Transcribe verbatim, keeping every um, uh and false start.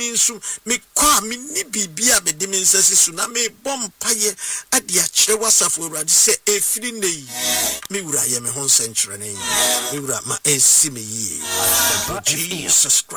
nso me kwa me ni bibia be de me nsase su na me bom paye ade a kire wasafo awurade se efiri nei me wura ye me ho nsenkyere nei me wura ma ensi me yie Jesus